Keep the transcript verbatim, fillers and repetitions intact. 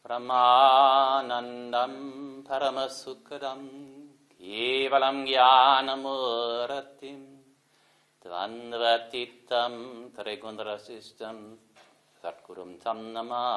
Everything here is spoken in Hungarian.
Pramanandam Paramasukadam Kevalam Jnanamuratim Dvandvatitam Trigundrasistam Satgurum Tam Namami